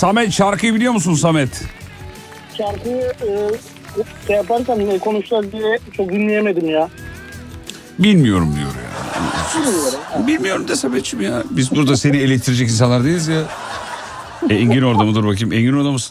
Samet, şarkıyı biliyor musun Samet? Şarkıyı yaparsam ne konuşacağız diye çok dinleyemedim ya. Bilmiyorum diyor ya. Bilmiyorum de Samet'ciğim ya. Biz burada seni elektirecek insanlar değiliz ya. Engin orada mı? Dur bakayım. Engin orada mısın?